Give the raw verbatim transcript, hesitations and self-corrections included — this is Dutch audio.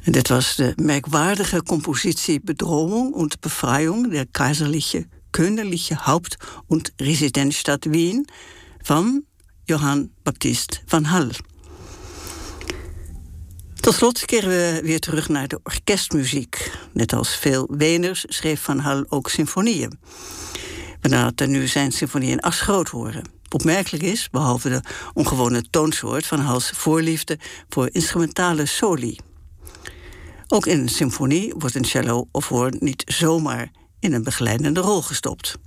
En dit was de merkwaardige compositie Bedrohung und Befreiung der kaiserliche königliche Haupt- und Residenzstadt Wien van Johann Baptist van Hall. Tot slot keren we weer terug naar de orkestmuziek. Net als veel Weners schreef Van Hall ook symfonieën. We laten nu zijn symfonie in as groot horen. Opmerkelijk is, behalve de ongewone toonsoort, Van Halls voorliefde voor instrumentale soli. Ook in een symfonie wordt een cello of hoorn niet zomaar in een begeleidende rol gestopt.